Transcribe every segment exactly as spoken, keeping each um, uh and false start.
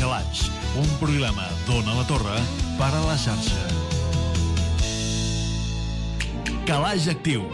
Calaix, un programa d'Ona la Torre per a la xarxa. Calaix Actiu.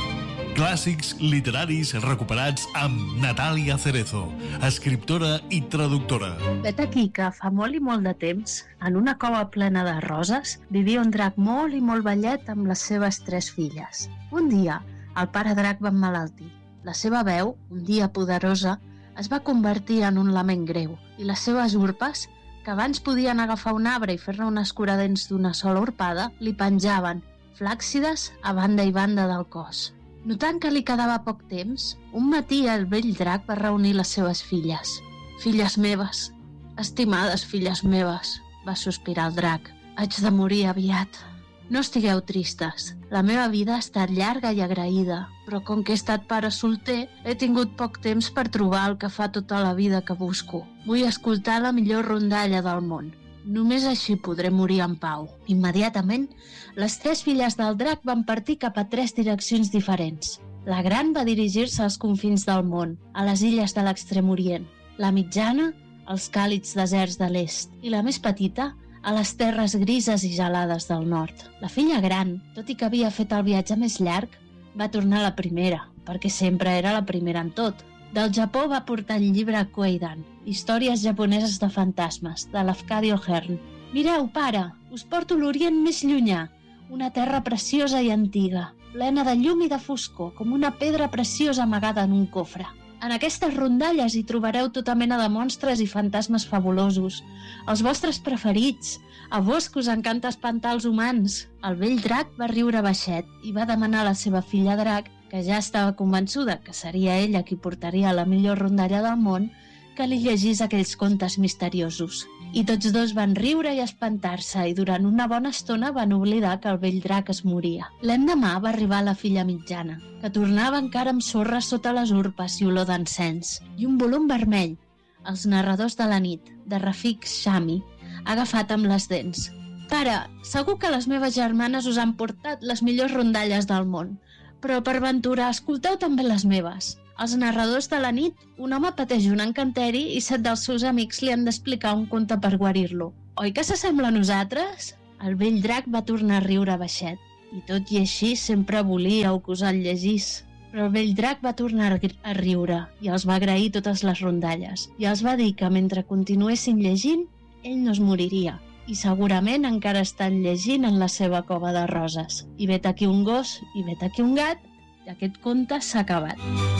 Clàssics literaris recuperats amb Natàlia Cerezo, escriptora i traductora. Vet aquí que fa molt i molt de temps, en una cova plena de roses, vivia un drac molt i molt vellet amb les seves tres filles. Un dia, el pare drac va emmalaltir. La seva veu, un dia poderosa, es va convertir en un lament greu i les seves urpes, que abans podien agafar un arbre i fer-ne un escuradents d'una sola urpada, li penjaven, flàccides, a banda i banda del cos. Notant que li quedava poc temps, un matí el vell drac va reunir les seves filles. «Filles meves, estimades filles meves», va sospirar el drac, «haig de morir aviat. No estigueu tristes, la meva vida ha estat llarga i agraïda, però com que he estat pare solter, he tingut poc temps per trobar el que fa tota la vida que busco. Vull escoltar la millor rondalla del món. Només així podré morir en pau». Immediatament, les tres filles del drac van partir cap a tres direccions diferents. La gran va dirigir-se als confins del món, a les illes de l'extrem orient. La mitjana, als càlids deserts de l'est. I la més petita, a les terres grises i gelades del nord. La filla gran, tot i que havia fet el viatge més llarg, va tornar a la primera, perquè sempre era la primera en tot. Del Japó va portar el llibre Kweidan, històries japoneses de fantasmes, de l'Afcadio Hearn. «Mireu, pare, us porto l'Orient més llunyà, una terra preciosa i antiga, plena de llum i de foscor, com una pedra preciosa amagada en un cofre. En aquestes rondalles hi trobareu tota mena de monstres i fantasmes fabulosos, els vostres preferits. A vos que us encanta espantar els humans». El vell drac va riure baixet i va demanar a la seva filla drac, que ja estava convençuda que seria ella qui portaria la millor rondalla del món, que li llegís aquells contes misteriosos. I tots dos van riure i espantar-se i durant una bona estona van oblidar que el vell drac es moria. L'endemà va arribar la filla mitjana, que tornava encara amb sorra sota les urpes i olor d'encens, i un volum vermell, Els narradors de la nit, de Rafik Shami, agafat amb les dents. «Pare, segur que les meves germanes us han portat les millors rondalles del món, però per ventura escolteu també les meves. Els narradors de la nit, un home pateix un encanteri i set dels seus amics li han d'explicar un conte per guarir-lo. Oi que s'assembla a nosaltres?» El vell drac va tornar a riure baixet, i tot i així sempre volíeu que us el llegís. Però el vell drac va tornar a riure i els va agrair totes les rondalles i els va dir que mentre continuessin llegint, ell no es moriria i segurament encara estan llegint en la seva cova de roses. I vet aquí un gos i vet aquí un gat i aquest conte s'ha acabat.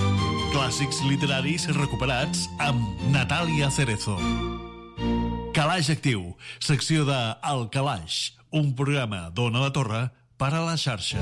Clàssics literaris recuperats amb Natàlia Cerezo. Calaix Actiu, secció de El Calaix, un programa d'Ona la Torre per a la xarxa.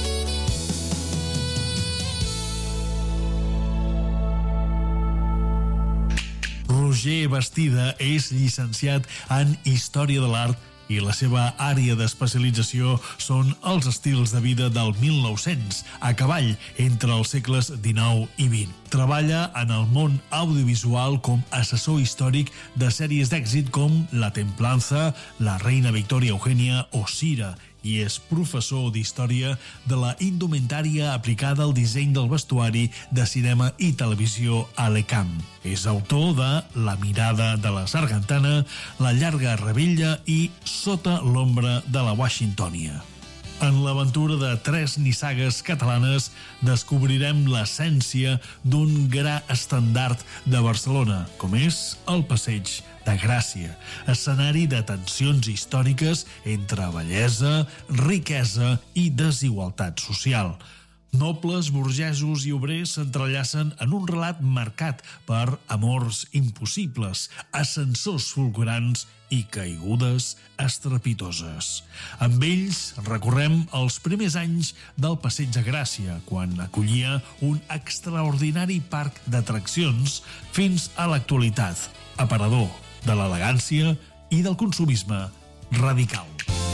Roger Bastida és llicenciat en Història de l'Art i la seva àrea d'especialització són els estils de vida del mil nou-cents, a cavall entre els segles dinou i vint. Treballa en el món audiovisual com a assessor històric de sèries d'èxit com La Templanza, La Reina Victoria Eugenia o Cira, i és professor d'història de la indumentària aplicada al disseny del vestuari de cinema i televisió a l'ECAM. És autor de La mirada de la sargantana, La llarga rebella i Sota l'ombra de la Washingtònia. En l'aventura de tres nissagues catalanes descobrirem l'essència d'un gra estendard de Barcelona, com és el Passeig de Gràcia, escenari de tensions històriques entre bellesa, riquesa i desigualtat social. Nobles, burgesos i obrers s'entrellacen en un relat marcat per amors impossibles, ascensors fulgurants i caigudes estrepitoses. Amb ells recorrem els primers anys del Passeig de Gràcia, quan acollia un extraordinari parc d'atraccions, fins a l'actualitat, aparador de l'elegància i del consumisme radical.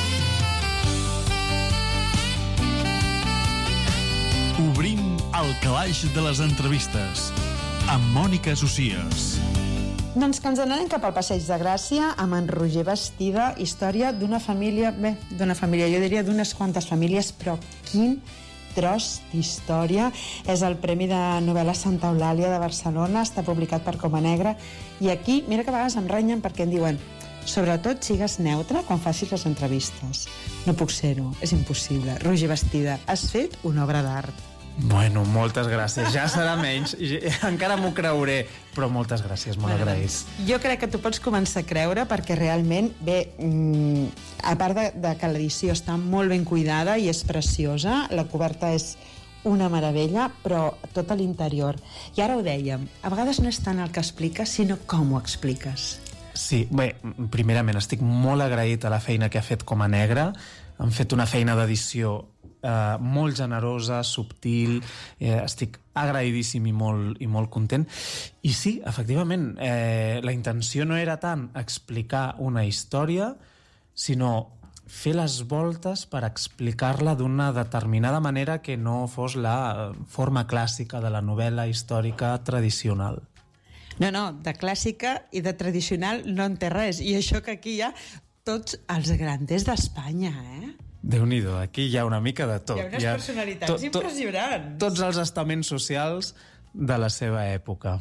Obrim el calaix de les entrevistes amb Mònica Socias. Doncs que ens anem cap al Passeig de Gràcia amb en Roger Bastida, història d'una família, bé, d'una família, jo diria d'unes quantes famílies, però quin tros d'història. És el Premi de Novel·la Santa Eulàlia de Barcelona, està publicat per Coma Negra, i aquí, mira que a vegades em renyen perquè em diuen sobretot sigues neutre quan facis les entrevistes. No puc ser-ho, és impossible. Roger Bastida, has fet una obra d'art. Bueno, moltes gràcies. Ja serà menys, encara m'ho creuré, però moltes gràcies, molt bueno, agraïts. Jo crec que tu pots començar a creure perquè realment, bé, mmm, a part de, de que l'edició està molt ben cuidada i és preciosa, la coberta és una meravella, però tot a l'interior. I ara ho dèiem, a vegades no és tant el que expliques, sinó com ho expliques. Sí, bé, primerament estic molt agraït a la feina que ha fet Coma Negra. Han fet una feina d'edició eh, molt generosa, subtil, eh, estic agraïdíssim i molt, i molt content. I sí, efectivament, eh, la intenció no era tant explicar una història, sinó fer les voltes per explicar-la d'una determinada manera que no fos la forma clàssica de la novel·la històrica tradicional. No, no, de clàssica i de tradicional no en té res. I això que aquí hi ha tots els granders d'Espanya, eh? Déu-n'hi-do, aquí hi ha una mica de tot. Hi ha unes hi ha personalitats to, to, impressionants. Tots els estaments socials de la seva època.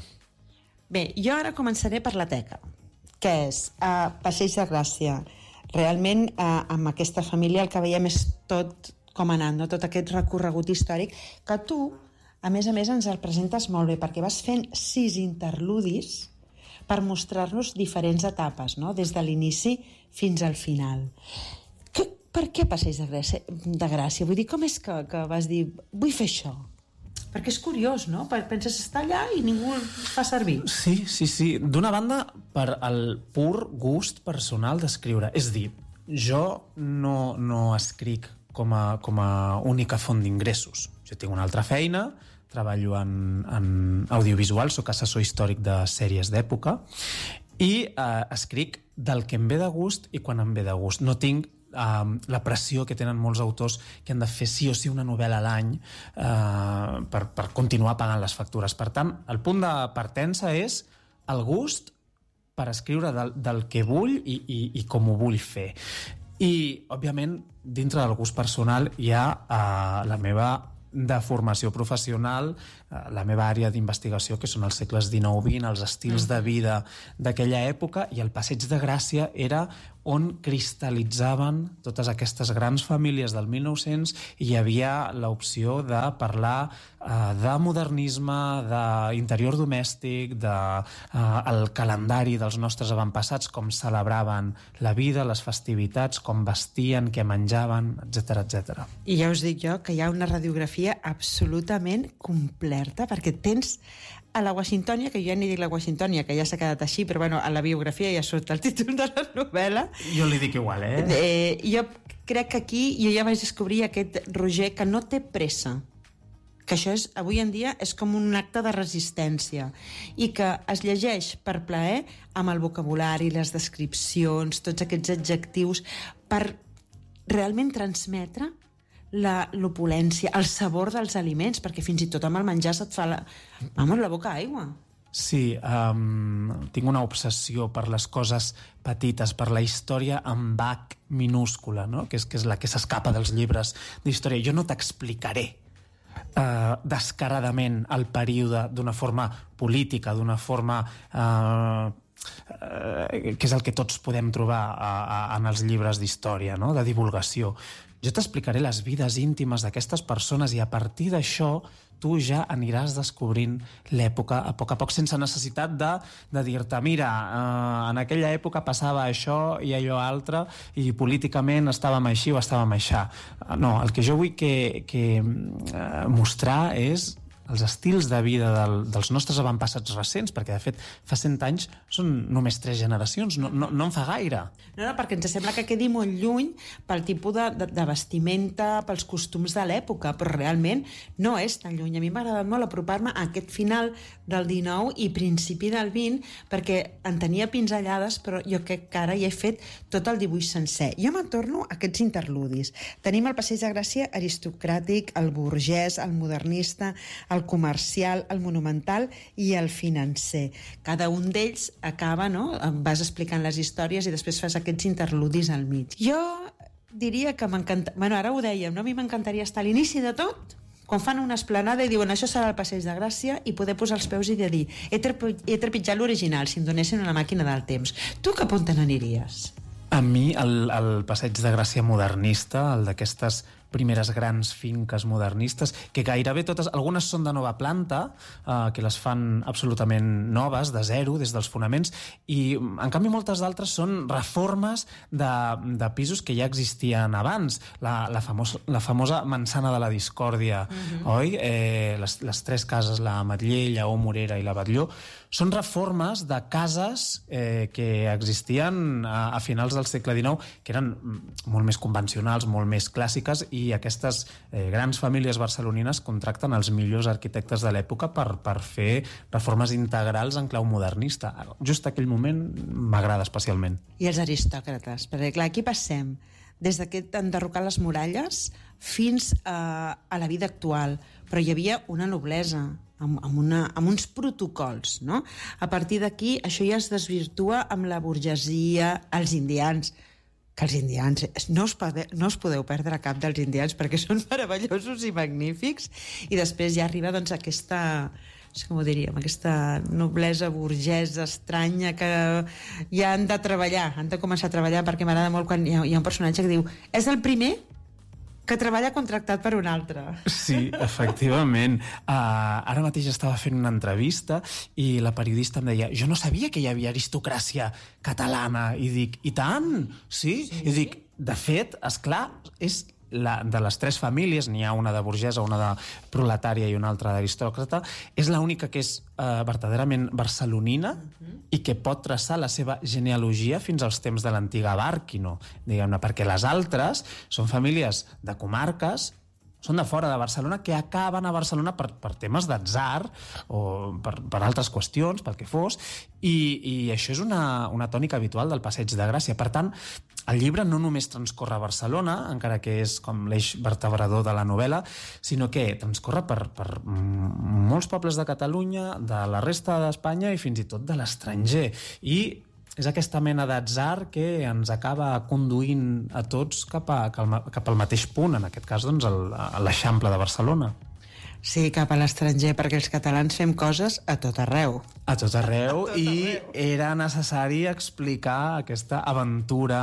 Bé, jo ara començaré per la teca, que és uh, Passeig de Gràcia. Realment, uh, amb aquesta família el que veiem és tot com ha anat, no? Tot aquest recorregut històric que tu, a més a més, ens el presentes molt bé, perquè vas fent sis interludis per mostrar-nos diferents etapes, no? Des de l'inici fins al final. Que, per què Passeig de Gràcia, de Gràcia? Vull dir, com és que, que vas dir, vull fer això? Perquè és curiós, no? Penses estar allà i ningú el fa servir. Sí, sí, sí. D'una banda, per el pur gust personal d'escriure. És dir, jo no, no escric com a, com a única font d'ingressos. Jo tinc una altra feina, treballo en, en audiovisual, soc assessor històric de sèries d'època i eh, escric del que em ve de gust i quan em ve de gust. No tinc eh, la pressió que tenen molts autors que han de fer sí o sí una novel·la a l'any eh, per, per continuar pagant les factures. Per tant, el punt de partença és el gust per escriure del, del que vull i, i, i com ho vull fer. I, òbviament, dintre del gust personal hi ha eh, la meva de formació professional, la meva àrea d'investigació, que són els segles dinou vint, els estils de vida d'aquella època, i el Passeig de Gràcia era on cristal·litzaven totes aquestes grans famílies del mil nou-cents i hi havia l'opció de parlar eh, de modernisme, d'interior domèstic, del de, eh, calendari dels nostres avantpassats, com celebraven la vida, les festivitats, com vestien, què menjaven, etcètera, etcètera. I ja us dic jo que hi ha una radiografia absolutament completa, perquè tens a la Washingtònia, que jo ja ni dic la Washingtònia, que ja s'ha quedat així, però bueno, a la biografia ja surt el títol de la novel·la. Jo li dic igual, eh? eh jo crec que aquí jo ja vaig descobrir aquest Roger que no té pressa, que això és, avui en dia és com un acte de resistència i que es llegeix per plaer amb el vocabulari, les descripcions, tots aquests adjectius, per realment transmetre l'opulència, el sabor dels aliments, perquè fins i tot amb el menjar se't fa la, vamos, la boca aigua. Sí, um, tinc una obsessió per les coses petites, per la història amb H minúscula, no? que, és, que és la que s'escapa dels llibres d'història. Jo no t'explicaré uh, descaradament el període d'una forma política, d'una forma uh, uh, que és el que tots podem trobar uh, uh, en els llibres d'història, no? De divulgació. Jo t'explicaré les vides íntimes d'aquestes persones i a partir d'això tu ja aniràs descobrint l'època a poc a poc, sense necessitat de, de dir-te, mira, eh, en aquella època passava això i allò altre i políticament estàvem així o estàvem així. No, el que jo vull que, que eh, mostrar és els estils de vida del, dels nostres avantpassats recents, perquè de fet fa cent anys són només tres generacions, no, no, no en fa gaire. No, no, perquè ens sembla que quedi molt lluny pel tipus de, de, de vestimenta, pels costums de l'època, però realment no és tan lluny. A mi m'ha agradat molt apropar-me a aquest final del dinou i principi del vint, perquè en tenia pinzellades, però jo crec que ara ja he fet tot el dibuix sencer. Jo me'n torno a aquests interludis. Tenim el Passeig de Gràcia aristocràtic, el burgès, el modernista, el comercial, el monumental i el financer. Cada un d'ells acaba, no? Vas explicant les històries i després fas aquests interludis al mig. Jo diria que m'encanta... Bueno, ara ho dèiem, no? A mi m'encantaria estar a l'inici de tot quan fan una esplanada i diuen això serà el Passeig de Gràcia i poder posar els peus i de dir he, trepi, he trepitjat l'original si em donessin una màquina del temps. Tu cap on te n'aniries? A mi el, el Passeig de Gràcia modernista, el d'aquestes primeres grans finques modernistes, que gairebé totes, algunes són de nova planta, eh, que les fan absolutament noves, de zero, des dels fonaments, i en canvi moltes d'altres són reformes de, de pisos que ja existien abans. La, la, famos, la famosa Mansana de la Discòrdia, uh-huh. oi? Eh, les, les tres cases, la Ametller, Lleó, Morera i la Batlló, són reformes de cases eh, que existien a, a finals del segle dinou, que eren molt més convencionals, molt més clàssiques, i aquestes eh, grans famílies barcelonines contracten els millors arquitectes de l'època per, per fer reformes integrals en clau modernista. Just aquell moment m'agrada especialment. I els aristòcrates, perquè clar, aquí passem des d'aquest enderrocar les muralles fins a, a la vida actual, però hi havia una noblesa, amb, amb, una, amb uns protocols, no? A partir d'aquí, això ja es desvirtua amb la burgesia, els indians, que els indians, no us, pode, no us podeu perdre cap dels indians perquè són meravellosos i magnífics, i després ja arriba doncs aquesta, no sé com ho diríem, aquesta noblesa burgesa estranya que ja han de treballar, han de començar a treballar, perquè m'agrada molt quan hi ha, hi ha un personatge que diu és el primer que treballa contractat per un altre. Sí, efectivament. Uh, ara mateix estava fent una entrevista i la periodista em deia jo no sabia que hi havia aristocràcia catalana. I dic, i tant? Sí? sí? I dic, de fet, esclar, és la, de les tres famílies, n'hi ha una de burgesa, una de proletària i una altra d'aristòcrata, és l'única que és uh, verdaderament barcelonina uh-huh. i que pot traçar la seva genealogia fins als temps de l'antiga Bàrquino, diguem-ne, perquè les altres són famílies de comarques, són de fora de Barcelona, que acaben a Barcelona per, per temes d'atzar o per, per altres qüestions, pel que fos, i, i això és una, una tònica habitual del Passeig de Gràcia. Per tant, el llibre no només transcorre a Barcelona, encara que és com l'eix vertebrador de la novel·la, sinó que transcorre per, per molts pobles de Catalunya, de la resta d'Espanya i fins i tot de l'estranger. I és aquesta mena d'atzar que ens acaba conduint a tots cap, a, cap al mateix punt, en aquest cas, doncs, a l'Eixample de Barcelona. Sí, cap a l'estranger, perquè els catalans fem coses a tot arreu. A tot arreu, a tot i arreu. Era necessari explicar aquesta aventura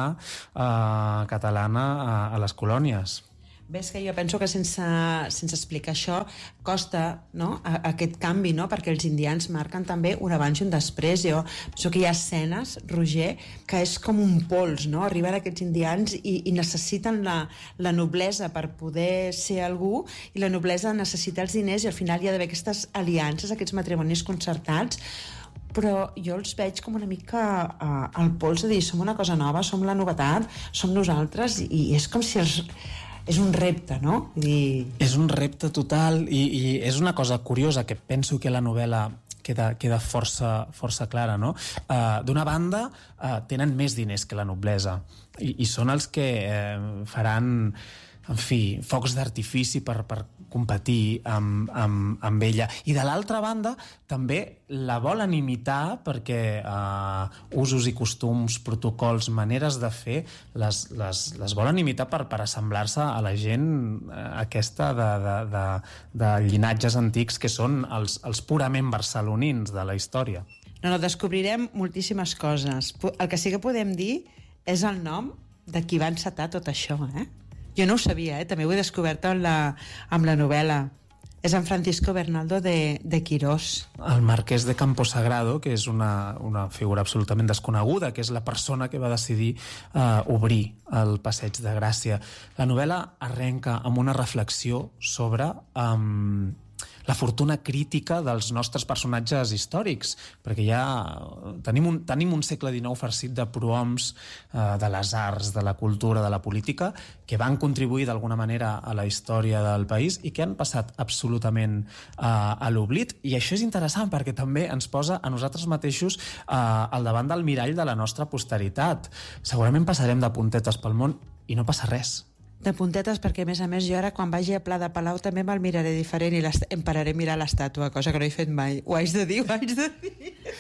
eh, catalana a, a les colònies. Ves que jo penso que sense, sense explicar això costa, no?, a, a aquest canvi, no?, perquè els indians marquen també un abans i un després. Jo penso que hi ha escenes, Roger, que és com un pols, no?, arriben aquests indians i, i necessiten la, la noblesa per poder ser algú, i la noblesa necessita els diners, i al final hi ha d'haver aquestes aliances, aquests matrimonis concertats, però jo els veig com una mica uh, al pols de dir som una cosa nova, som la novetat, som nosaltres, i, i és com si els... És un repte, no? I... És un repte total, i, i és una cosa curiosa que penso que la novel·la queda, queda força, força clara, no? Uh, D'una banda, uh, tenen més diners que la noblesa, i, i són els que uh, faran, en fi, focs d'artifici per, per competir amb, amb, amb ella. I de l'altra banda, també la volen imitar perquè eh, usos i costums, protocols, maneres de fer, les, les, les volen imitar per, per assemblar-se a la gent eh, aquesta de, de, de, de llinatges antics que són els, els purament barcelonins de la història. No, no, descobrirem moltíssimes coses. El que sí que podem dir és el nom de qui va encetar tot això, eh? Jo no ho sabia, eh? També ho he descobert amb la, amb la novel·la. És en Francisco Bernaldo de, de Quirós. El marquès de Camposagrado, que és una, una figura absolutament desconeguda, que és la persona que va decidir uh, obrir el Passeig de Gràcia. La novel·la arrenca amb una reflexió sobre um, la fortuna crítica dels nostres personatges històrics, perquè ja tenim un, tenim un segle dinou farcit de prohoms eh, de les arts, de la cultura, de la política, que van contribuir d'alguna manera a la història del país i que han passat absolutament eh, a l'oblit. I això és interessant perquè també ens posa a nosaltres mateixos eh, al davant del mirall de la nostra posteritat. Segurament passarem de puntetes pel món i no passa res. De puntetes, perquè a més a més jo ara quan vagi a Pla de Palau també me'l miraré diferent i em pararé a mirar l'estàtua, cosa que no he fet mai. Ho haig de dir, ho haig de dir.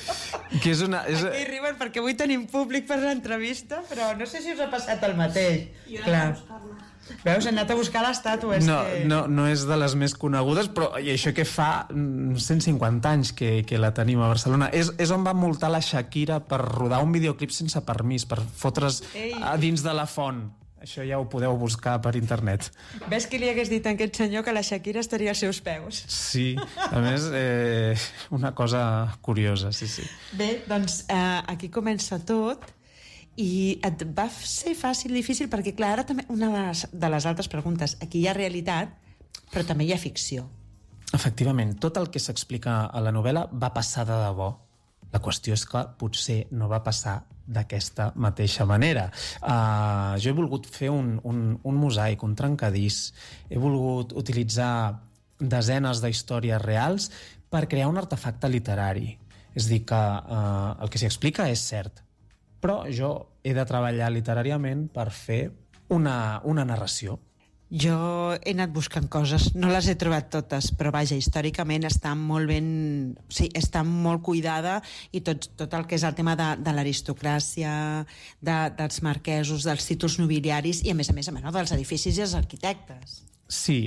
Que és una, és... Aquí arriben perquè avui tenim públic per l'entrevista, però no sé si us ha passat el mateix. Jo he Clar. anat a buscar-la. Veus, he anat a buscar l'estàtua. No, que... no, no és de les més conegudes, però i això que fa mm, cent cinquanta anys que, que la tenim a Barcelona. És, és on va multar la Shakira per rodar un videoclip sense permís, per fotre's Ei. a dins de la font. Això ja ho podeu buscar per internet. Ves qui li hagués dit a aquest senyor que la Shakira estaria als seus peus? Sí, a més, eh, una cosa curiosa, sí, sí. Bé, doncs eh, aquí comença tot i et va ser fàcil, difícil, perquè clar, ara també una de les, de les altres preguntes, aquí hi ha realitat, però també hi ha ficció. Efectivament, tot el que s'explica a la novel·la va passar de debò. La qüestió és que potser no va passar d'aquesta mateixa manera. Uh, jo he volgut fer un, un, un mosaic, un trencadís. He volgut utilitzar desenes d'històries reals per crear un artefacte literari. És a dir, que uh, el que s'hi explica és cert, però jo he de treballar literàriament per fer una, una narració. Jo he anat buscant coses, no les he trobat totes, però vaja, històricament està molt ben... Sí, està molt cuidada i tot, tot el que és el tema de, de l'aristocràcia, de, dels marquesos, dels títols nobiliaris i, a més a més, bueno, dels edificis i els arquitectes. Sí,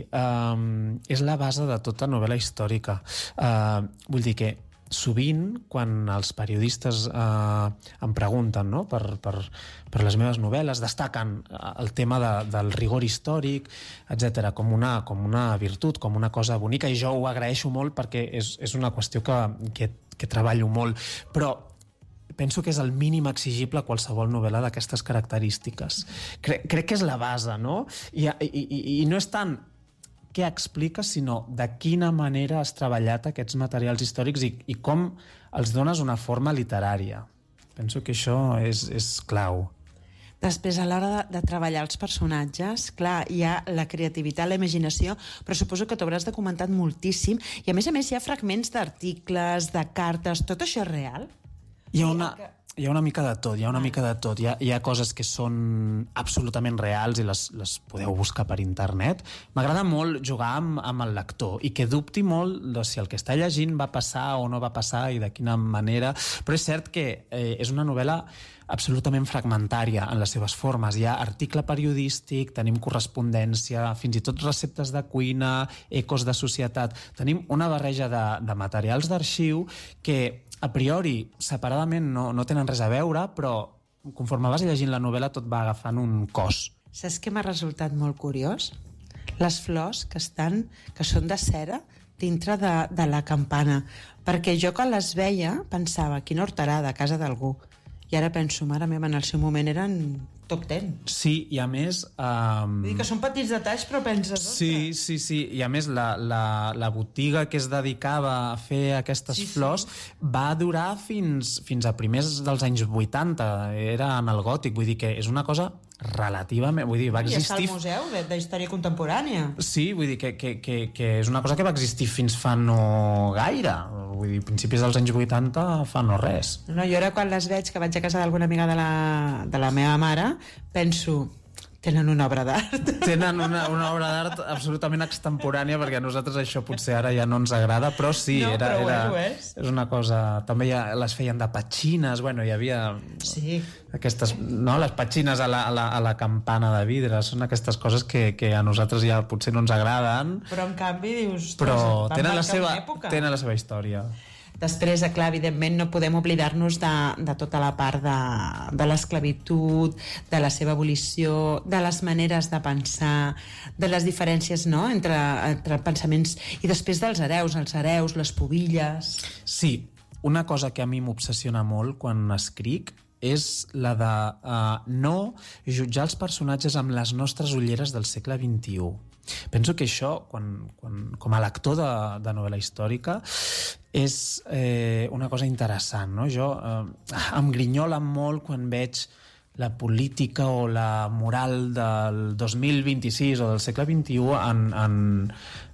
um, és la base de tota novel·la històrica. Uh, vull dir que sovint, quan els periodistes eh, em pregunten, no?, per, per, per les meves novel·les, destaquen el tema de, del rigor històric, etcètera, com una, com una virtut, com una cosa bonica, i jo ho agraeixo molt perquè és, és una qüestió que, que, que treballo molt. Però penso que és el mínim exigible a qualsevol novel·la d'aquestes característiques. Cre crec que és la base, no? I, i, i, i no és tant què explica, sinó de quina manera has treballat aquests materials històrics i, i com els dones una forma literària. Penso que això és, és clau. Després, a l'hora de, de treballar els personatges, clar, hi ha la creativitat, la imaginació, però suposo que t'hauràs documentat moltíssim, i a més a més hi ha fragments d'articles, de cartes, tot això és real? Hi ha una... Hi ha una mica de tot, hi ha una mica de tot. Hi ha, hi ha coses que són absolutament reals i les, les podeu buscar per internet. M'agrada molt jugar amb, amb el lector i que dubti molt de si el que està llegint va passar o no va passar i de quina manera. Però és cert que eh, és una novel·la absolutament fragmentària en les seves formes. Hi ha article periodístic, tenim correspondència, fins i tot receptes de cuina, ecos de societat. Tenim una barreja de, de materials d'arxiu que a priori, separadament, no, no tenen res a veure, però conforme vas llegint la novel·la tot va agafant un cos. Saps què m'ha resultat molt curiós? Les flors que estan, que són de cera dintre de, de la campana. Perquè jo quan les veia pensava, quina horterada, a casa d'algú. I ara penso, mare meva, en el seu moment eren top ten. Sí, i a més... Um... Vull dir que són petits detalls, però penses... Sí, sí, sí. I a més, la, la, la botiga que es dedicava a fer aquestes sí, flors sí. va durar fins, fins a primers dels anys vuitanta. Era en el gòtic. Vull dir que és una cosa relativament... Vull dir, va existir... I està al Museu de, de Història Contemporània. Sí, vull dir que, que, que, que és una cosa que va existir fins fa no gaire. Vull dir, principis dels anys vuitanta fa no res. No, jo ara quan les veig, que vaig a casa d'alguna amiga de la, de la meva mare, penso... Tenen una obra d'art. Tenen una, una obra d'art absolutament extemporània, perquè a nosaltres això potser ara ja no ens agrada, però sí, no, era, però era, ho és. és una cosa... També ja les feien de petxines, bueno, hi havia sí. aquestes... No, les petxines a la, a, la, a la campana de vidre, són aquestes coses que, que a nosaltres ja potser no ens agraden. Però en canvi dius... Però tenen la, seva, tenen la seva història. Després, clar, evidentment, no podem oblidar-nos de, de tota la part de, de l'esclavitud, de la seva abolició, de les maneres de pensar, de les diferències, no?, entre, entre pensaments... I després dels hereus, els hereus, les pubilles... Sí, una cosa que a mi m'obsessiona molt quan escric és la de uh, no jutjar els personatges amb les nostres ulleres del segle vint-i-u. Penso que això, quan, quan, com a lector de, de novel·la històrica, és eh, una cosa interessant, no? Jo eh, em grinyola molt quan veig la política o la moral del dos mil vint-i-sis o del segle vint-i-u en, en,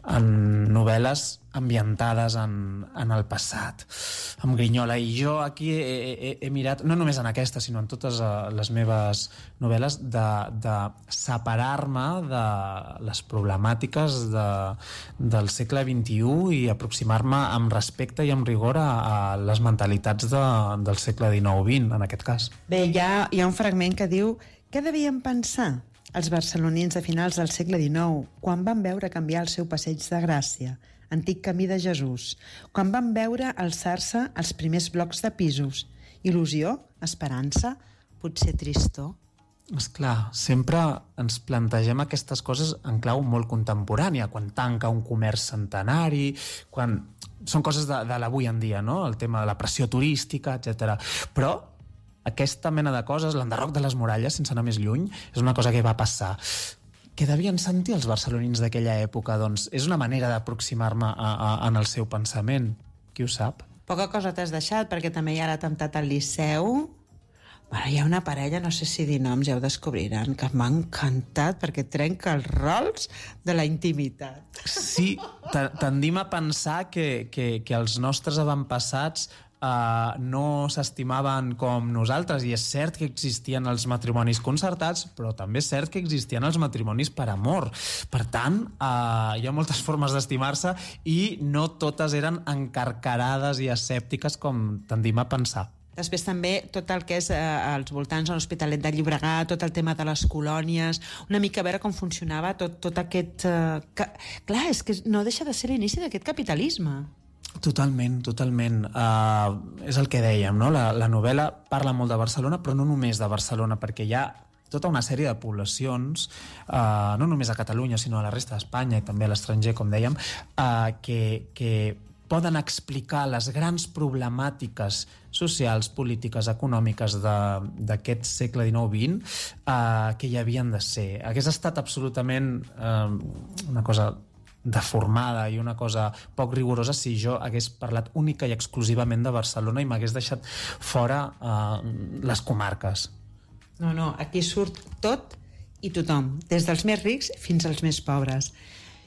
en novel·les ambientades en, en el passat, amb Grinyola. I jo aquí he, he, he mirat, no només en aquesta, sinó en totes les meves novel·les, de, de separar-me de les problemàtiques de, del segle vint-i-u i aproximar-me amb respecte i amb rigor a, a les mentalitats de, del segle dinou vint, en aquest cas. Bé, hi ha, hi ha un fragment que diu: què devien pensar els barcelonins de finals del segle dinou quan van veure canviar el seu passeig de Gràcia, antic camí de Jesús, quan van veure alçar-se els primers blocs de pisos? Il·lusió? Esperança? Potser tristor? Esclar, sempre ens plantegem aquestes coses en clau molt contemporània, quan tanca un comerç centenari, quan... Són coses de, de l'avui en dia, no? El tema de la pressió turística, etcètera. Però aquesta mena de coses, l'enderroc de les muralles, sense anar més lluny, és una cosa que va passar. Què devien sentir els barcelonins d'aquella època? Doncs és una manera d'aproximar-me a, a, en el seu pensament. Qui ho sap? Poca cosa t'has deixat, perquè també hi ha l'atemptat al Liceu. Bueno, hi ha una parella, no sé si dir noms, ja ho descobriran, que m'ha encantat perquè trenca els rols de la intimitat. Sí, tendim a pensar que, que, que els nostres avantpassats Uh, no s'estimaven com nosaltres, i és cert que existien els matrimonis concertats, però també és cert que existien els matrimonis per amor. Per tant, uh, hi ha moltes formes d'estimar-se i no totes eren encarcarades i escèptiques com tendim a pensar. Després també tot el que és eh, als voltants de l'Hospitalet de Llobregat, tot el tema de les colònies, una mica a veure com funcionava tot, tot aquest... Eh, que, clar, és que no deixa de ser l'inici d'aquest capitalisme. Totalment, totalment. Uh, és el que dèiem, no? La, la novel·la parla molt de Barcelona, però no només de Barcelona, perquè hi ha tota una sèrie de poblacions, uh, no només a Catalunya, sinó a la resta d'Espanya i també a l'estranger, com dèiem, uh, que, que poden explicar les grans problemàtiques socials, polítiques, econòmiques d'aquest segle dinou vint uh, que hi havien de ser. Hagués estat absolutament uh, una cosa deformada i una cosa poc rigorosa si jo hagués parlat única i exclusivament de Barcelona i m'hagués deixat fora uh, les comarques. No, no, aquí surt tot i tothom, des dels més rics fins als més pobres.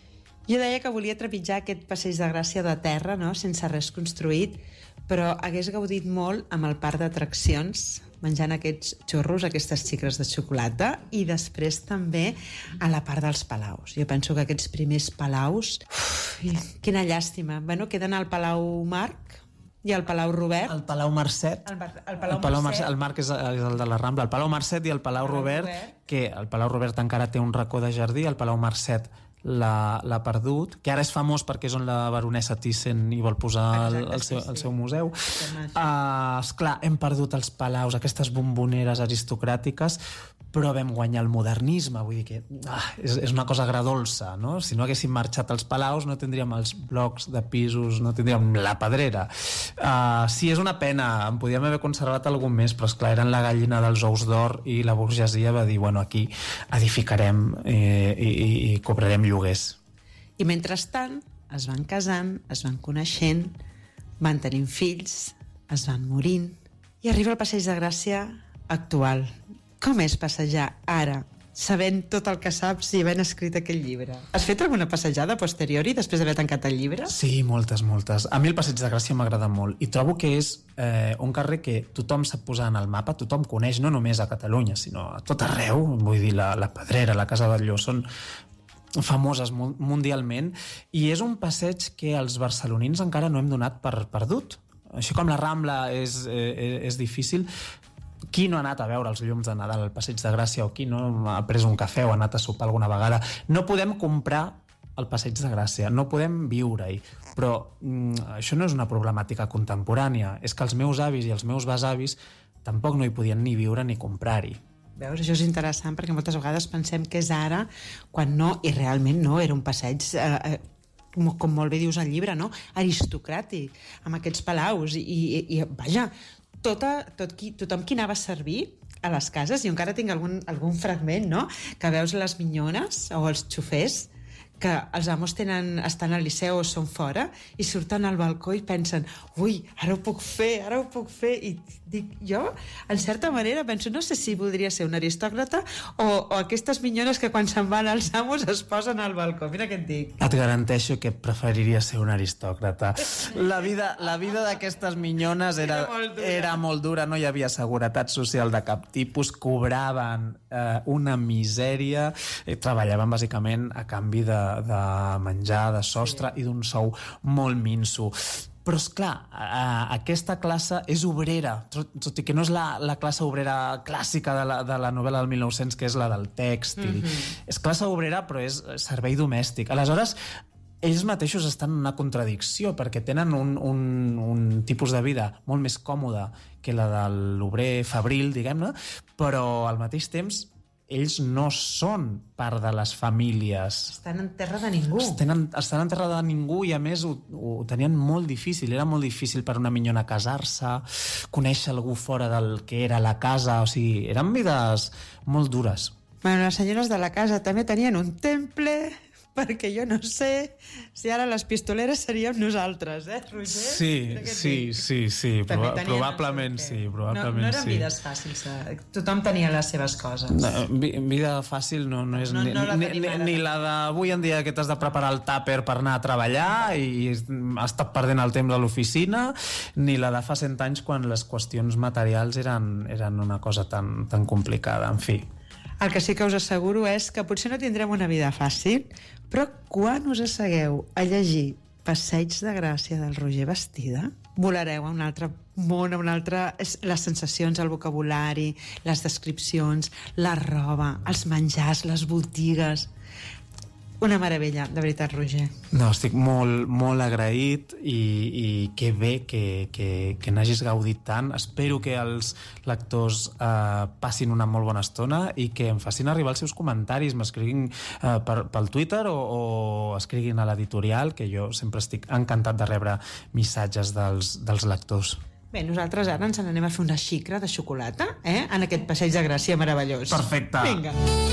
Jo deia que volia trepitjar aquest passeig de Gràcia de terra, no?, sense res construït, però hagués gaudit molt amb el parc d'atraccions, menjant aquests xurros, aquestes xicres de xocolata, i després també a la part dels palaus. Jo penso que aquests primers palaus... Uf, quina llàstima. Bueno, queden al Palau Marc i al Palau Robert. El Palau Marcet. El, Mar el Palau, el Palau Marcet. Marcet. El Marc és, és el de la Rambla. El Palau Marcet i el Palau, Palau Robert, Robert, que el Palau Robert encara té un racó de jardí, el Palau Marcet l'ha perdut, que ara és famós perquè és on la baronessa Thyssen hi vol posar el, el, seu, el seu museu. Uh, esclar, hem perdut els palaus, aquestes bomboneres aristocràtiques, però vam guanyar el modernisme, vull dir que ah, és, és una cosa agradolça, no? Si no haguéssim marxat als palaus no tindríem els blocs de pisos, no tindríem la pedrera. Uh, sí, és una pena, en podíem haver conservat algun més, però esclar, eren la gallina dels ous d'or i la burgesia va dir, bueno, aquí edificarem eh, i, i, i cobrarem lloguers. I mentrestant es van casant, es van coneixent, van tenint fills, es van morint, i arriba el Passeig de Gràcia actual. Com és passejar ara, sabent tot el que saps i havent escrit aquell llibre? Has fet alguna passejada a posteriori després d'haver tancat el llibre? Sí, moltes, moltes. A mi el Passeig de Gràcia m'agrada molt i trobo que és eh, un carrer que tothom sap posar en el mapa, tothom coneix, no només a Catalunya, sinó a tot arreu. Vull dir, la, la Pedrera, la Casa Batlló, són famoses mundialment, i és un passeig que els barcelonins encara no hem donat per perdut. Així com la Rambla és, eh, és difícil, qui no ha anat a veure els llums de Nadal al Passeig de Gràcia, o qui no ha pres un cafè o ha anat a sopar alguna vegada, no podem comprar el Passeig de Gràcia, no podem viure-hi, però mm, això no és una problemàtica contemporània, és que els meus avis i els meus besavis tampoc no hi podien ni viure ni comprar-hi. Veus, això és interessant perquè moltes vegades pensem que és ara, quan no, i realment no, era un passeig eh, com, com molt bé dius al llibre, no? Aristocràtic, amb aquests palaus i, i, i vaja, tota, tot qui, tothom qui anava a servir a les cases, i encara tinc algun, algun fragment, no?, que veus les minyones o els xofers que els amos tenen, estan al liceu o són fora i surten al balcó i pensen ui, ara ho puc fer, ara ho puc fer i dic, jo, en certa manera penso, no sé si voldria ser un aristòcrata o, o aquestes minyones que quan se'n van als amos es posen al balcó, mira què et dic. Et garanteixo que preferiria ser un aristòcrata. La vida, la vida d'aquestes minyones era, Era molt dura. era molt dura, no hi havia seguretat social de cap tipus, cobraven eh, una misèria, eh, treballaven bàsicament a canvi de de menjar, de sostre sí. i d'un sou molt minso. Però, esclar, aquesta classe és obrera, tot i que no és la, la classe obrera clàssica de la, de la novel·la del mil nou-cents, que és la del tèxtil. Mm-hmm. És classe obrera, però és servei domèstic. Aleshores, ells mateixos estan en una contradicció, perquè tenen un, un, un tipus de vida molt més còmode que la de l'obrer fabril, diguem-ne, però al mateix temps ells no són part de les famílies. Estan en terra de ningú. Estan, estan en terra de ningú i, a més, ho, ho tenien molt difícil. Era molt difícil per una minyona casar-se, conèixer algú fora del que era la casa. O sigui, eren vides molt dures. Bueno, les senyores de la casa també tenien un temple, perquè jo no sé si ara les pistoleres seríem nosaltres, eh, Roger? Sí, sí, sí, sí, Proba probablement sí, probablement no, no eren sí. vides fàcils, eh? Tothom tenia les seves coses. No, vida fàcil no, no és no, no, no ni, ni, ni la d'avui en dia que t'has de preparar el tàper per anar a treballar i has estat perdent el temps a l'oficina, ni la de fa cent anys quan les qüestions materials eren, eren una cosa tan, tan complicada, en fi. El que sí que us asseguro és que potser no tindrem una vida fàcil, però quan us assegueu a llegir Passeig de Gràcia del Roger Bastida, volareu a un altre món, a un altre... Les sensacions, el vocabulari, les descripcions, la roba, els menjars, les botigues... Una meravella, de veritat, Roger. No, estic molt, molt agraït i, i que bé que, que, que n'hagis gaudit tant. Espero que els lectors eh, passin una molt bona estona i que em facin arribar els seus comentaris, m'escriguin eh, per, pel Twitter o, o escriguin a l'editorial, que jo sempre estic encantat de rebre missatges dels, dels lectors. Bé, nosaltres ara ens n'anem a fer una xicra de xocolata, eh? En aquest Passeig de Gràcia meravellós. Perfecte. Vinga.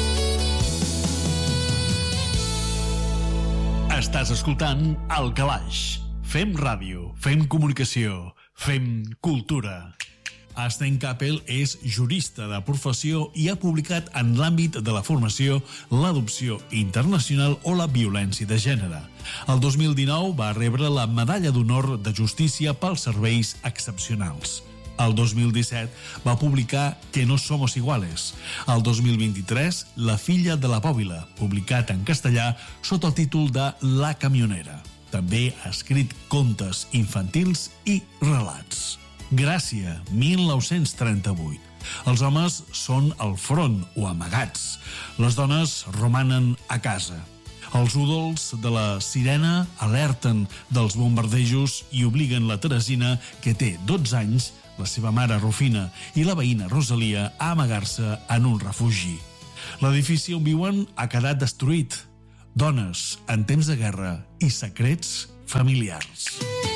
Estàs escoltant El Calaix. Fem ràdio, fem comunicació, fem cultura. Sten Capel és jurista de professió i ha publicat en l'àmbit de la formació, l'adopció internacional o la violència de gènere. El dos mil dinou va rebre la Medalla d'Honor de Justícia pels serveis excepcionals. El dos mil disset va publicar Que no somos iguales. El dos mil vint-i-tres, La filla de la bòbila, publicat en castellà sota el títol de La camionera. També ha escrit contes infantils i relats. Gràcia, mil nou-cents trenta-vuit. Els homes són al front o amagats. Les dones romanen a casa. Els údols de la sirena alerten dels bombardejos i obliguen la Teresina, que té dotze anys, la seva mare Rufina i la veïna Rosalia a amagar-se en un refugi. L'edifici on viuen ha quedat destruït. Dones en temps de guerra i secrets familiars.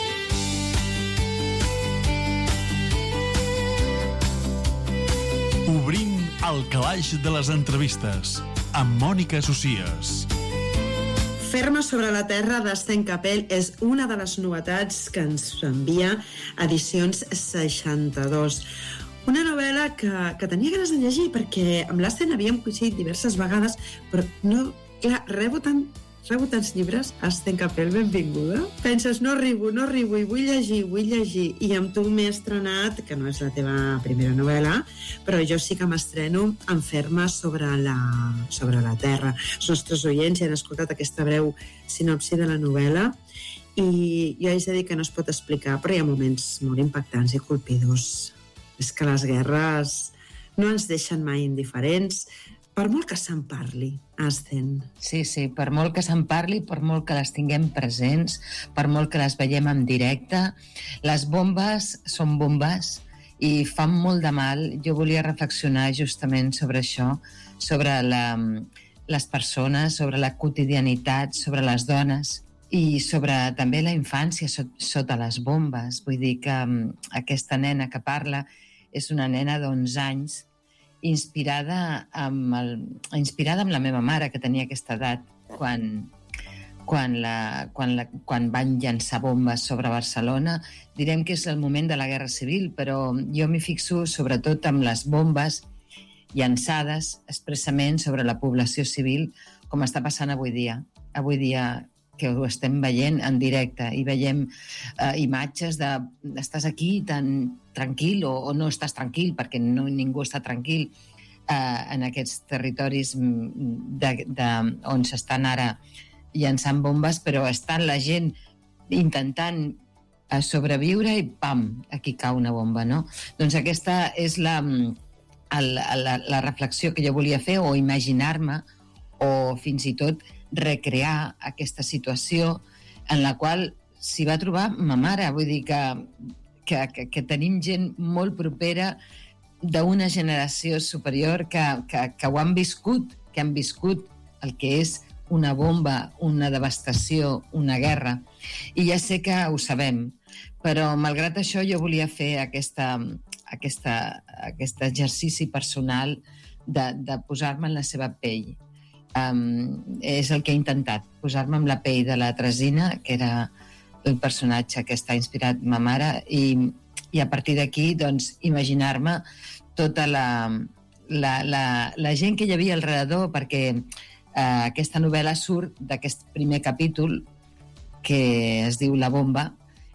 Obrim el calaix de les entrevistes amb Mònica Socies. Ferma sobre la terra d'Sten Capel és una de les novetats que ens envia Edicions seixanta-dos. Una novel·la que, que tenia ganes de llegir perquè amb l'Sten havíem coincidit diverses vegades, però no, clar, rebo tant rebo tants llibres, Sten Capel, benvinguda. Penses, no arribo, no arribo, i vull llegir, vull llegir. I amb tu m'he estrenat, que no és la teva primera novel·la, però jo sí que m'estreno en Ferma sobre la, sobre la terra. Els nostres oients ja han escoltat aquesta breu sinopsi de la novel·la i jo haig de dir que no es pot explicar, però hi ha moments molt impactants i colpidors. És que les guerres no ens deixen mai indiferents, per molt que se'n parli, Sten. Sí, sí, per molt que se'n parli, per molt que les tinguem presents, per molt que les veiem en directe, les bombes són bombes i fan molt de mal. Jo volia reflexionar justament sobre això, sobre la, les persones, sobre la quotidianitat, sobre les dones i sobre també la infància sota les bombes. Vull dir que aquesta nena que parla és una nena d'onze anys inspirada amb, el, inspirada amb la meva mare, que tenia aquesta edat, quan, quan, la, quan, la, quan van llançar bombes sobre Barcelona. Direm que és el moment de la Guerra Civil, però jo m'hi fixo sobretot amb les bombes llançades expressament sobre la població civil, com està passant avui dia. Avui dia que ho estem veient en directe i veiem eh, imatges de estàs aquí tan tranquil o, o no estàs tranquil, perquè no, ningú està tranquil eh, en aquests territoris de, de, on s'estan ara llançant bombes, però estan la gent intentant eh, sobreviure i pam, aquí cau una bomba, no? Doncs aquesta és la, la, la, la reflexió que jo volia fer, o imaginar-me, o fins i tot recrear aquesta situació en la qual s'hi va trobar ma mare. Vull dir que, que, que, que tenim gent molt propera d'una generació superior que, que, que ho han viscut, que han viscut el que és una bomba, una devastació, una guerra. I ja sé que ho sabem, però malgrat això jo volia fer aquesta, aquesta, aquest exercici personal de, de posar-me en la seva pell. Um, és el que he intentat, posar-me en la pell de la Tresina, que era el personatge que està inspirat ma mare, i, i a partir d'aquí doncs, imaginar-me tota la, la, la, la gent que hi havia al redador, perquè uh, aquesta novel·la surt d'aquest primer capítol que es diu La bomba,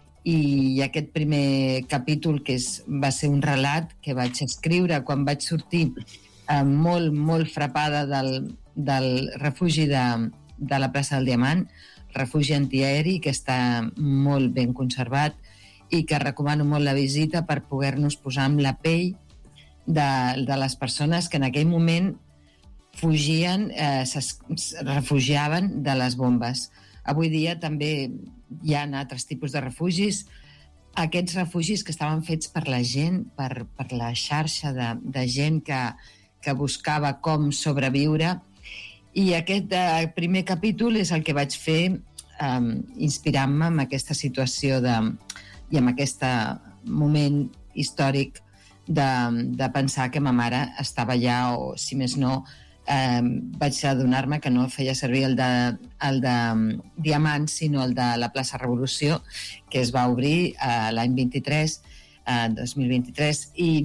i aquest primer capítol que és, va ser un relat que vaig escriure quan vaig sortir uh, molt, molt frapada del del refugi de, de la plaça del Diamant, refugi antiaeri que està molt ben conservat i que recomano molt la visita per poder-nos posar amb la pell de, de les persones que en aquell moment fugien, eh, es refugiaven de les bombes. Avui dia també hi ha altres tipus de refugis, aquests refugis que estaven fets per la gent, per, per la xarxa de, de gent que, que buscava com sobreviure. I aquest eh, primer capítol és el que vaig fer eh, inspirant-me en aquesta situació de, i en aquest moment històric de, de pensar que ma mare estava allà, o si més no, eh, vaig adonar-me que no feia servir el de, el de Diamant, sinó el de la plaça Revolució, que es va obrir eh, l'any vint-i-tres, eh, dos mil vint-i-tres, i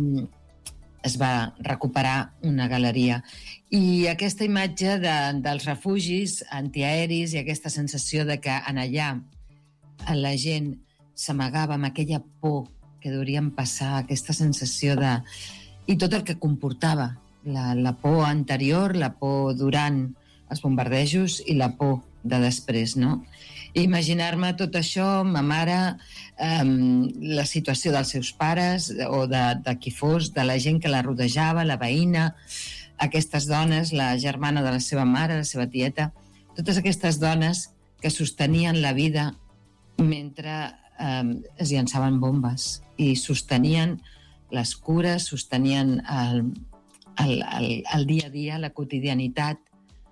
es va recuperar una galeria. I aquesta imatge de, dels refugis antiaeris i aquesta sensació de que en allà la gent s'amagava amb aquella por que deurien passar, aquesta sensació de... i tot el que comportava, la, la por anterior, la por durant els bombardejos i la por de després, no? I imaginar-me tot això, ma mare, eh, la situació dels seus pares o de, de qui fos, de la gent que la rodejava, la veïna, aquestes dones, la germana de la seva mare, la seva tieta, totes aquestes dones que sostenien la vida mentre eh, es llançaven bombes i sostenien les cures, sostenien el, el, el, el dia a dia, la quotidianitat.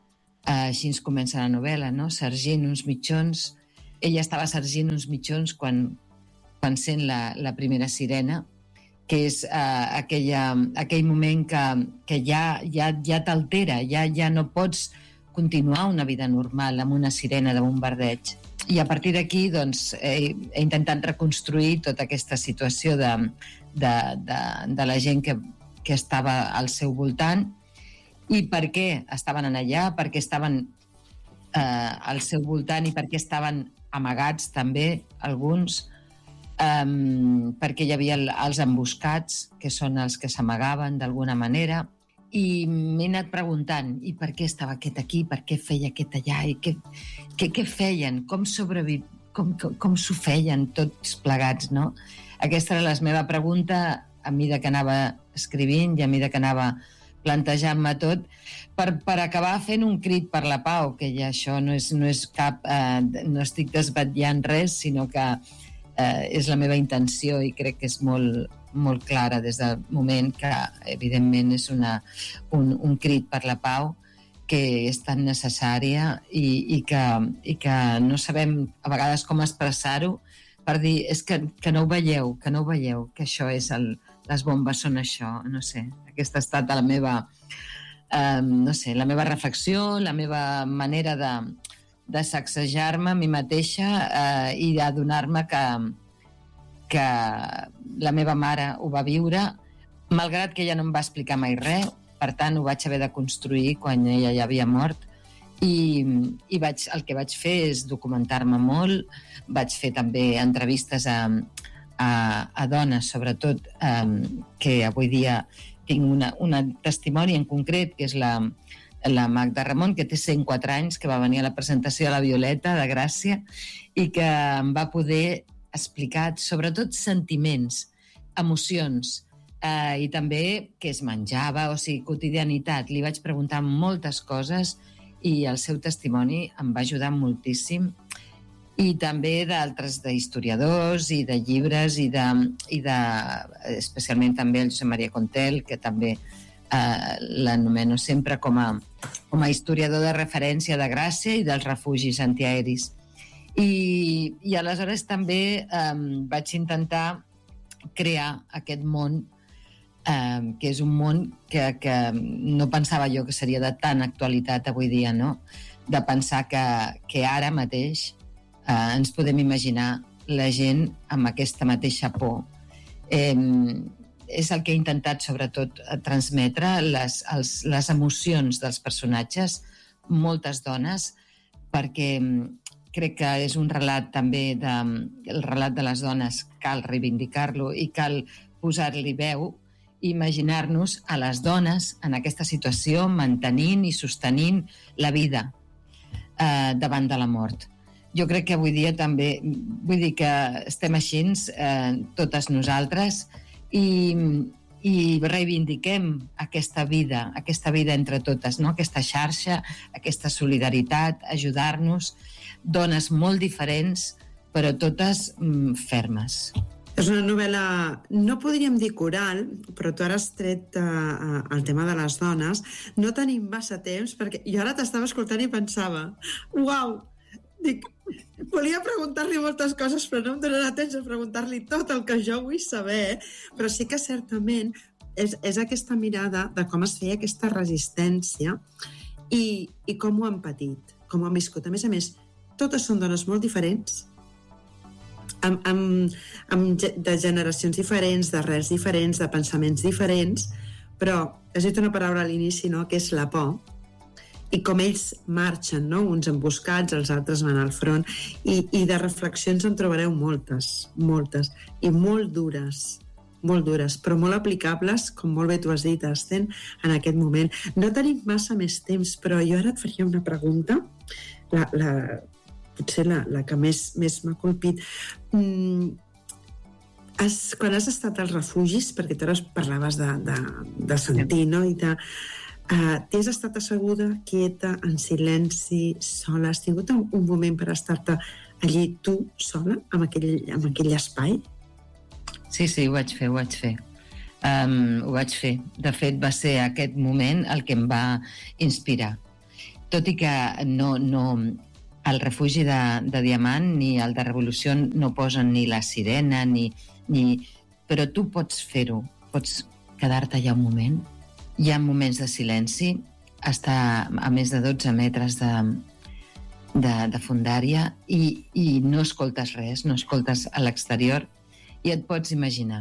Uh, així ens comença la novel·la, no? Sargint uns mitjons. Ella estava sargint uns mitjons quan, quan sent la, la primera sirena, que és uh, aquella, aquell moment que, que ja, ja, ja t'altera, ja, ja no pots continuar una vida normal amb una sirena de bombardeig. I a partir d'aquí doncs, he, he intentat reconstruir tota aquesta situació de, de, de, de la gent que, que estava al seu voltant, i per què estaven allà, per què estaven eh, al seu voltant i per què estaven amagats també alguns, eh, perquè hi havia els emboscats, que són els que s'amagaven d'alguna manera, i m'he anat preguntant i per què estava aquest aquí, per què feia aquest allà, i què, què, què feien, com sobreviv, com, com, com s'ho feien tots plegats, no? Aquesta era la meva pregunta a mesura que anava escrivint i a mesura que anava plantejant-me tot, per, per acabar fent un crit per la pau, que ja això no és, no és cap... Eh, no estic desvetllant res, sinó que eh, és la meva intenció i crec que és molt, molt clara des del moment que, evidentment, és una, un, un crit per la pau que és tan necessària i, i, que, i que no sabem a vegades com expressar-ho per dir, és que, que no ho veieu, que no ho veieu, que això és el... les bombes són això, no sé. Aquesta ha estat la meva, eh, no sé, la meva reflexió, la meva manera de, de sacsejar-me a mi mateixa eh, i d'adonar-me que, que la meva mare ho va viure, malgrat que ella no em va explicar mai res, per tant ho vaig haver de construir quan ella ja havia mort. I, i vaig, el que vaig fer és documentar-me molt, vaig fer també entrevistes a, a, a dones, sobretot, eh, que avui dia tinc una, una testimoni en concret, que és la, la Magda Ramon, que té cent quatre anys, que va venir a la presentació de la Violeta, de Gràcia, i que em va poder explicar, sobretot, sentiments, emocions, eh, i també què es menjava, o sigui, quotidianitat. Li vaig preguntar moltes coses i el seu testimoni em va ajudar moltíssim, i també d'altres d'historiadors i de llibres i de, i de especialment també el Josep Maria Contel, que també eh, l'anomeno sempre com a, com a historiador de referència de Gràcia i dels refugis antiaeris. I, i aleshores també eh, vaig intentar crear aquest món Eh, que és un món que, que no pensava jo que seria de tan actualitat avui dia, no? De pensar que, que ara mateix eh, ens podem imaginar la gent amb aquesta mateixa por. Eh, és el que he intentat, sobretot, transmetre, les, els, les emocions dels personatges, moltes dones, perquè crec que és un relat també, de, el relat de les dones, cal reivindicar-lo i cal posar-li veu, imaginar-nos a les dones en aquesta situació mantenint i sostenint la vida eh, davant de la mort. Jo crec que avui dia també, vull dir que estem així, eh, totes nosaltres, i, i reivindiquem aquesta vida, aquesta vida entre totes, no? Aquesta xarxa, aquesta solidaritat, ajudar-nos, dones molt diferents, però totes mm, fermes. És una novel·la, no podríem dir coral, però tu ara has tret uh, el tema de les dones. No tenim massa temps, perquè jo ara t'estava escoltant i pensava, uau, dic, volia preguntar-li moltes coses, però no em donarà temps de preguntar-li tot el que jo vull saber, però sí que certament és, és aquesta mirada de com es feia aquesta resistència i, i com ho han patit, com ho han viscut. A més a més, totes són dones molt diferents, Amb, amb, amb de generacions diferents, d'arrels diferents, de pensaments diferents, però has dit una paraula a l'inici, no?, que és la por, i com ells marxen, no?, uns emboscats, els altres van al front, i, i de reflexions en trobareu moltes, moltes, i molt dures, molt dures, però molt aplicables, com molt bé tu has dit, Asten, en aquest moment. No tenim massa més temps, però jo ara et faria una pregunta, la... la potser la, la que més, més m'ha colpit. Mm, has, quan has estat als refugis, perquè tu ara parlaves de, de, de sentir, no? I de, uh, t'has estat asseguda, quieta, en silenci, sola? Has tingut un, un moment per estar-te allí tu sola, en aquell, en aquell espai? Sí, sí, ho vaig fer, ho vaig fer. Um, ho vaig fer. De fet, va ser aquest moment el que em va inspirar. Tot i que no... no el refugi de, de Diamant ni el de Revolució no posen ni la sirena, ni, ni... però tu pots fer-ho, pots quedar-te allà un moment. Hi ha moments de silenci, està a més de dotze metres de, de, de fundària i, i no escoltes res, no escoltes a l'exterior i et pots imaginar.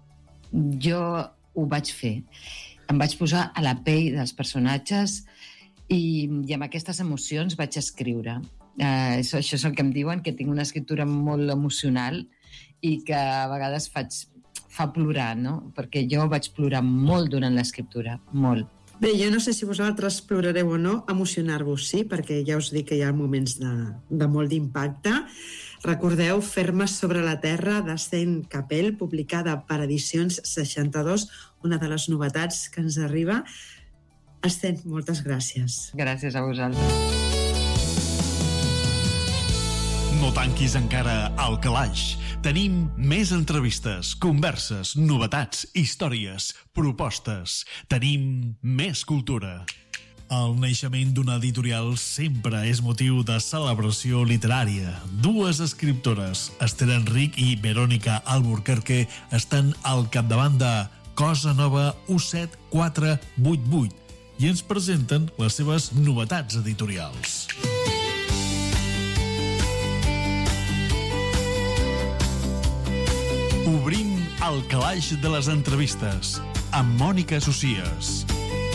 Jo ho vaig fer. Em vaig posar a la pell dels personatges i, i amb aquestes emocions vaig escriure. Uh, això, això és el que em diuen, que tinc una escriptura molt emocional i que a vegades faig, fa plorar, no? Perquè jo vaig plorar molt durant l'escriptura, molt. Bé, jo no sé si vosaltres plorareu o no, emocionar-vos sí, perquè ja us dic que hi ha moments de, de molt d'impacte. Recordeu Fermes sobre la terra, d'Asten Capell, publicada per Edicions seixanta-dos, una de les novetats que ens arriba. Asten, moltes gràcies. Gràcies a vosaltres. No tanquis encara el calaix. Tenim més entrevistes, converses, novetats, històries, propostes. Tenim més cultura. El naixement d'una editorial sempre és motiu de celebració literària. Dues escriptores, Esther Enric i Verònica Alburquerque, estan al capdavant de Cosa Nova u set quatre vuit vuit i ens presenten les seves novetats editorials. El calaix de les entrevistes, amb Mònica Socies.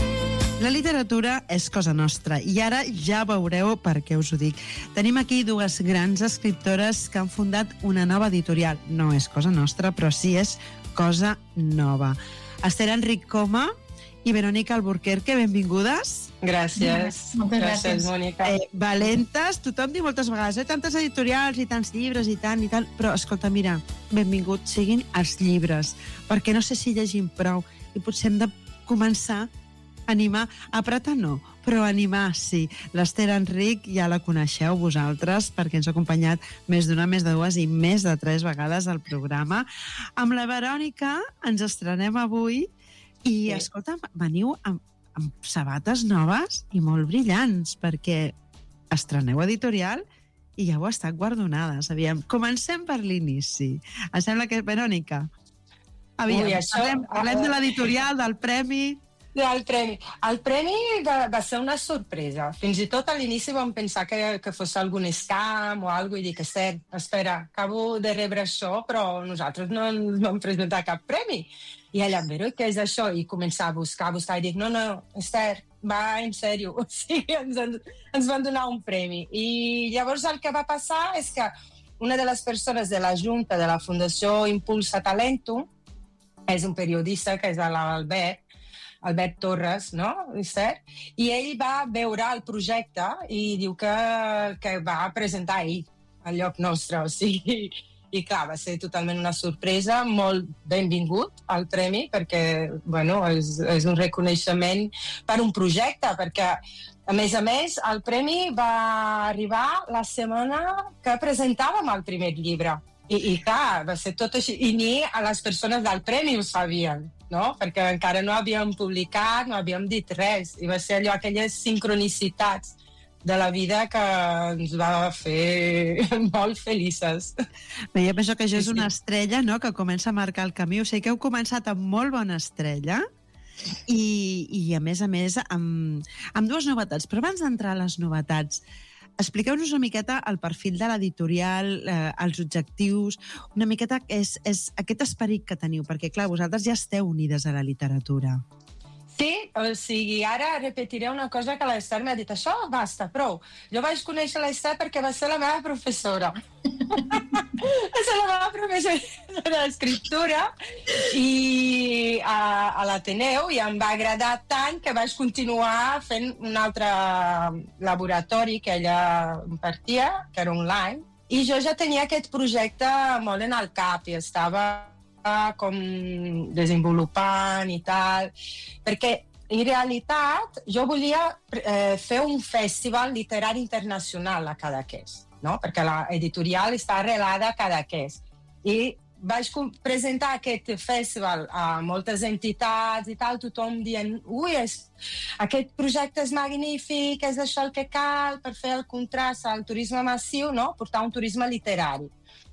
La literatura és cosa nostra i ara ja veureu per què us ho dic. Tenim aquí dues grans escriptores que han fundat una nova editorial. No és cosa nostra, però sí és cosa nova. Esther Enric Coma i Verònica Alburquerque, benvingudes. Gràcies. Moltes gràcies, gràcies. Mònica. Eh, valentes, tothom diu moltes vegades, eh, tantes editorials i tants llibres i tant i tant, però escolta, mira, benvinguts siguin els llibres, perquè no sé si llegim prou i potser hem de començar animar, apretar no, però animar sí. L'Esther Enric ja la coneixeu vosaltres perquè ens ha acompanyat més d'una, més de dues i més de tres vegades al programa. Amb la Verònica ens estrenem avui i, sí. escolta, veniu amb, amb sabates noves i molt brillants perquè estreneu editorial i ja heu estat guardonades. Aviam, comencem per l'inici. Em sembla que, Verònica, aviam, Ui, això- parlem, parlem de l'editorial, del premi... El premi. El premi va, va ser una sorpresa. Fins i tot a l'inici vam pensar que, que fos algun scam o alguna cosa i dic, Esther, espera, acabo de rebre això, però nosaltres no ens vam presentar cap premi. I ella, però què és això? I començar a buscar, a buscar, i dic, no, no, Esther, va en sèrio. O sigui, ens, ens van donar un premi. I llavors el que va passar és que una de les persones de la Junta de la Fundació Impulsa Talento és un periodista, que és l'Albert, Albert Torres, no? I ell va veure el projecte i diu que, que va presentar ell al lloc nostre, o sigui, i clar, va ser totalment una sorpresa, molt benvingut al premi, perquè, bueno, és, és un reconeixement per un projecte, perquè, a més a més, el premi va arribar la setmana que presentàvem el primer llibre. I, i clar, va ser tot així, i ni a les persones del premi ho sabien, no? Perquè encara no havíem publicat, no havíem dit res, i va ser allò, aquelles sincronicitats de la vida que ens va fer molt felices. Bé, jo penso que això és Sí, sí. una estrella, no?, que comença a marcar el camí. O sigui que heu començat amb molt bona estrella i, i a més a més, amb, amb dues novetats. Però abans d'entrar a les novetats, expliqueu-nos una miqueta el perfil de l'editorial, eh, els objectius, una miqueta és, és aquest esperit que teniu, perquè, clar, vosaltres ja esteu unides a la literatura. Sí, o sigui, ara repetiré una cosa que l'Esther m'ha dit, això basta, prou. Jo vaig conèixer l'Esther perquè va ser la meva professora. Va ser la meva professora d'escriptura i a, a l'Ateneu, i em va agradar tant que vaig continuar fent un altre laboratori que ella impartia, que era online, i jo ja tenia aquest projecte molt en el cap i estava com desenvolupant i tal, perquè en realitat jo volia eh, fer un festival literari internacional a Cadaqués, no? Perquè l'editorial està arrelada a Cadaqués. I vaig presentar aquest festival a moltes entitats i tal, tothom dient, ui, és, aquest projecte és magnífic, és això el que cal per fer el contrast al turisme massiu, no? Portar un turisme literari.